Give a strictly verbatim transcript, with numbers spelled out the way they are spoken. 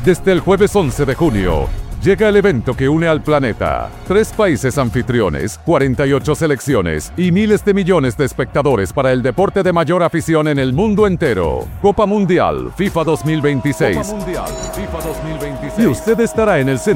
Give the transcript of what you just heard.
Desde el jueves once de junio, llega el evento que une al planeta. Tres países anfitriones, cuarenta y ocho selecciones y miles de millones de espectadores para el deporte de mayor afición en el mundo entero. Copa Mundial FIFA dos mil veintiséis. Copa Mundial FIFA dos mil veintiséis. Y usted estará en el centro